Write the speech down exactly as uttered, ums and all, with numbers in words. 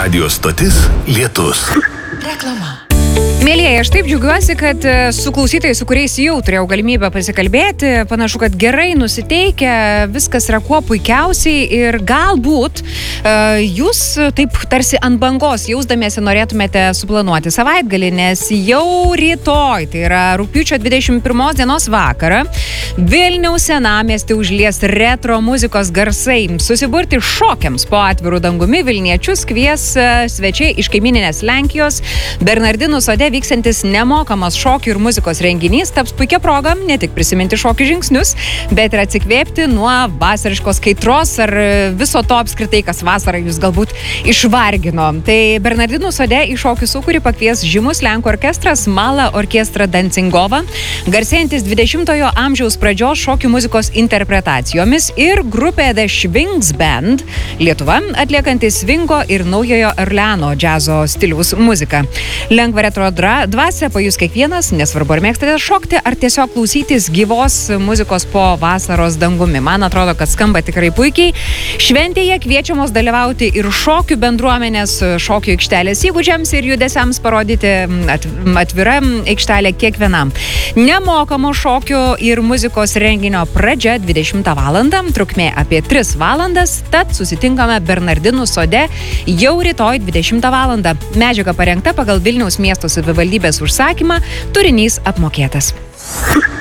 Radio stotis Lietus. Reklama. Mėlyje, aš taip džiaugiuosi, kad su klausytojais, su kuriais jau turėjau galimybę pasikalbėti, panašu, kad gerai nusiteikę, viskas yra kuo puikiausiai ir galbūt uh, jūs taip tarsi ant bangos jausdamiesi norėtumėte suplanuoti savaitgalį, nes jau rytoj, tai yra rugpjūčio dvidešimt pirmos dienos vakarą, Vilniaus senamiestį užlies retro muzikos garsai. Susiburti šokiams po atvirų dangumi Vilniečius kvies svečiai iš kaimyninės Lenkijos. Bernardinų sode vyksantis nemokamas šokių ir muzikos renginys taps puikia proga ne tik prisiminti šokių žingsnius, bet ir atsikvėpti nuo vasariškos kaitros ar viso to apskritai, kas vasarą jūs galbūt išvargino. Tai Bernardinų sode į šokių sūkurį pakvies žymus Lenkų orkestras Mala Orkestra Dancingova, garsėjantis dvidešimtojo amžiaus pradžios šokių muzikos interpretacijomis ir grupė The Schwings Band, Lietuva, atliekantis svingo ir naujojo Orleano džiazo stiliaus muziką. Lengva retro dvasia pajus kiekvienas, nesvarbu ar mėgstate šokti, ar tiesiog klausytis gyvos muzikos po vasaros dangumi. Man atrodo, kad skamba tikrai puikiai. Šventėje kviečiamos dalyvauti ir šokių bendruomenės, šokių aikštelės įgūdžiams ir judesiams parodyti atvira aikštelė kiekvienam. Nemokamo šokių ir muzikos renginio pradžia dvidešimtą valandą, trukmė apie tris valandas, tad susitinkame Bernardinų sode jau rytoj dvidešimtą valandą. Medžiaga parengta pagal Vilniaus miesto savivaldybės užsakymą, turinys apmokėtas.